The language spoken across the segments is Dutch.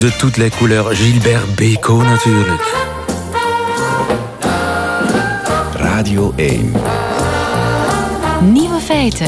De toutes les couleurs, Gilbert Bécaud natuurlijk. Radio 1. Nieuwe feiten.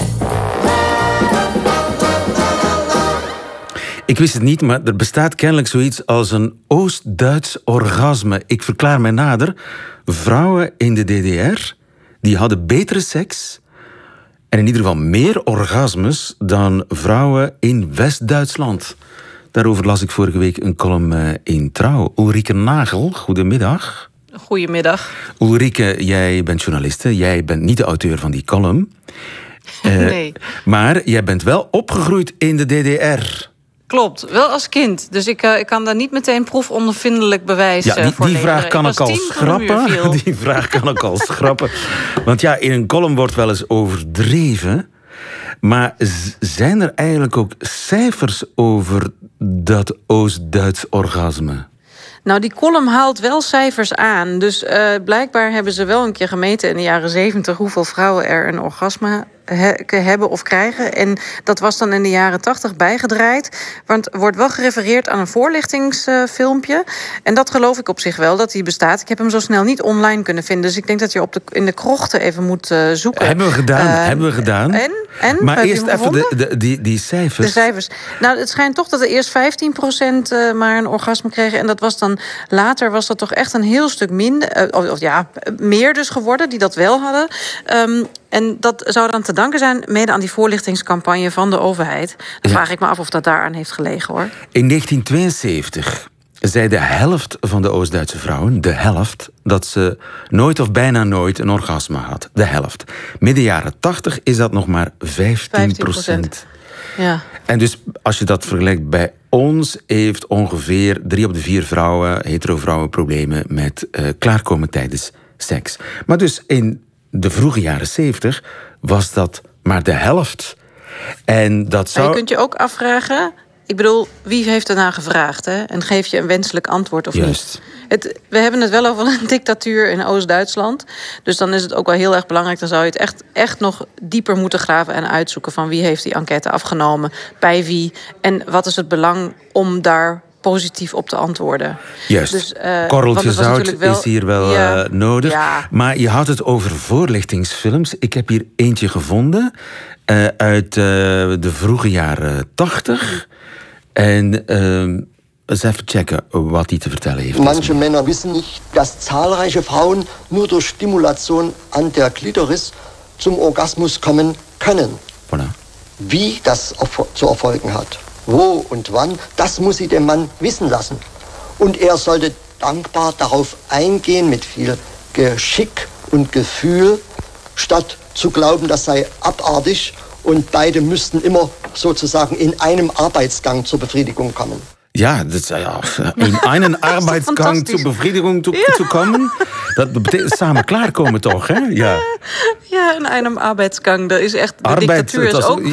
Ik wist het niet, maar er bestaat kennelijk zoiets als een Oost-Duits orgasme. Ik verklaar mij nader. Vrouwen in de DDR die hadden betere seks en in ieder geval meer orgasmes dan vrouwen in West-Duitsland. Daarover las ik vorige week een column in Trouw. Ulrike Nagel, goedemiddag. Goedemiddag. Ulrike, jij bent journaliste. Jij bent niet de auteur van die column. Nee. Maar jij bent wel opgegroeid in de DDR. Klopt, wel als kind. Dus ik kan daar niet meteen proefondervindelijk bewijs voor leveren. Die vraag kan ik al schrappen. Die vraag kan ik al schrappen. Want ja, in een column wordt wel eens overdreven. Maar zijn er eigenlijk ook cijfers over dat Oost-Duits orgasme? Nou, die column haalt wel cijfers aan. Dus blijkbaar hebben ze wel een keer gemeten in de jaren 70... hoeveel vrouwen er een orgasme hebben of krijgen. En dat was dan in de jaren 80 bijgedraaid. Want er wordt wel gerefereerd aan een voorlichtingsfilmpje. En dat geloof ik op zich wel, dat die bestaat. Ik heb hem zo snel niet online kunnen vinden. Dus ik denk dat je in de krochten even moet zoeken. Hebben we gedaan. En? Maar eerst even die cijfers. De cijfers. Nou, het schijnt toch dat er eerst 15% maar een orgasme kregen. En dat was dan later was dat toch echt een heel stuk minder. Meer dus geworden die dat wel hadden. En dat zou dan te danken zijn mede aan die voorlichtingscampagne van de overheid. Dan vraag ik me af of dat daaraan heeft gelegen, hoor. In 1972 zei de helft van de Oost-Duitse vrouwen, de helft, dat ze nooit of bijna nooit een orgasme had. De helft. Midden jaren 80 is dat nog maar 15%. Ja. En dus als je dat vergelijkt bij ons, heeft ongeveer 3 op de 4 vrouwen, hetero vrouwen, problemen met klaarkomen tijdens seks. Maar dus in de vroege jaren 70 was dat maar de helft. En dat zou... Maar je kunt je ook afvragen, ik bedoel, wie heeft ernaar gevraagd? Hè? En geef je een wenselijk antwoord of Juist. niet? We hebben het wel over een dictatuur in Oost-Duitsland. Dus dan is het ook wel heel erg belangrijk. Dan zou je het echt nog dieper moeten graven en uitzoeken van wie heeft die enquête afgenomen, bij wie en wat is het belang om daar positief op te antwoorden. Juist. Dus, korreltje zout is hier wel nodig. Ja. Maar je had het over voorlichtingsfilms. Ik heb hier eentje gevonden uit de vroege jaren 80. En eens even checken wat hij te vertellen heeft. Manche Männer wissen nicht, dass zahlreiche Frauen nur durch Stimulation an der Klitoris zum Orgasmus kommen können. Voilà. Wie das zu erfolgen hat, wo und wann, das muss sie dem Mann wissen lassen. Und er sollte dankbar darauf eingehen mit viel Geschick und Gefühl, statt zu glauben, das sei abartig und beide müssten immer sozusagen in einem Arbeitsgang zur Befriedigung kommen. Ja, in einen Arbeitsgang zur Befriedigung zu kommen. Dat betekent samen klaarkomen toch, hè? Ja, in einem Arbeitsgang. Dat is echt, de dictatuur is ook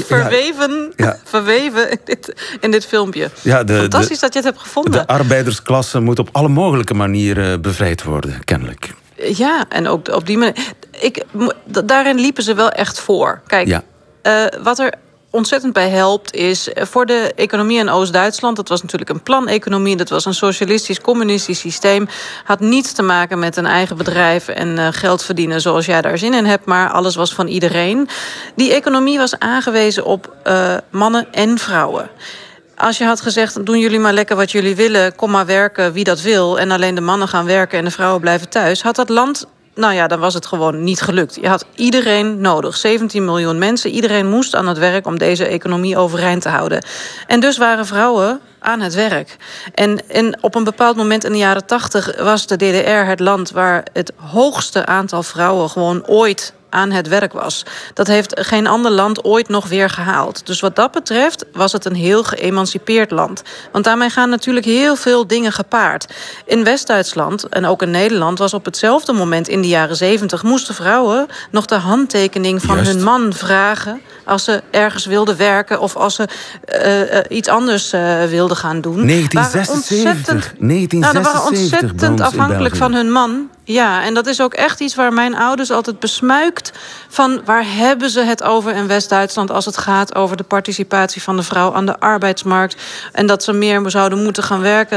verweven in dit filmpje. Ja, fantastisch dat je het hebt gevonden. De arbeidersklasse moet op alle mogelijke manieren bevrijd worden, kennelijk. Ja, en ook op die manier. Daarin liepen ze wel echt voor. Kijk, wat er ontzettend bij helpt is voor de economie in Oost-Duitsland. Dat was natuurlijk een planeconomie. Dat was een socialistisch-communistisch systeem. Had niets te maken met een eigen bedrijf en geld verdienen zoals jij daar zin in hebt. Maar alles was van iedereen. Die economie was aangewezen op mannen en vrouwen. Als je had gezegd, doen jullie maar lekker wat jullie willen, kom maar werken wie dat wil, en alleen de mannen gaan werken en de vrouwen blijven thuis, had dat land, dan was het gewoon niet gelukt. Je had iedereen nodig, 17 miljoen mensen. Iedereen moest aan het werk om deze economie overeind te houden. En dus waren vrouwen aan het werk. En op een bepaald moment in de jaren 80 was de DDR het land waar het hoogste aantal vrouwen gewoon ooit aan het werk was. Dat heeft geen ander land ooit nog weer gehaald. Dus wat dat betreft was het een heel geëmancipeerd land. Want daarmee gaan natuurlijk heel veel dingen gepaard. In West-Duitsland en ook in Nederland was op hetzelfde moment in de jaren 70... moesten vrouwen nog de handtekening van hun man vragen als ze ergens wilden werken of als ze iets anders wilden gaan doen. 1976. Ze waren ontzettend afhankelijk van hun man. Ja, en dat is ook echt iets waar mijn ouders altijd besmuikt van waar hebben ze het over in West-Duitsland als het gaat over de participatie van de vrouw aan de arbeidsmarkt en dat ze meer zouden moeten gaan werken.